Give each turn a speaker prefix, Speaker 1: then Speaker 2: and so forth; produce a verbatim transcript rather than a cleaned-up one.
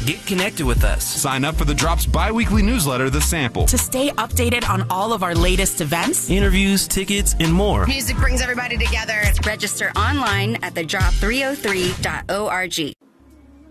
Speaker 1: Get connected with us.
Speaker 2: Sign up for the Drop's bi-weekly newsletter, The Sample.
Speaker 3: To stay updated on all of our latest events,
Speaker 1: interviews, tickets, and more.
Speaker 4: Music brings everybody together. Register online at the drop three oh three dot org.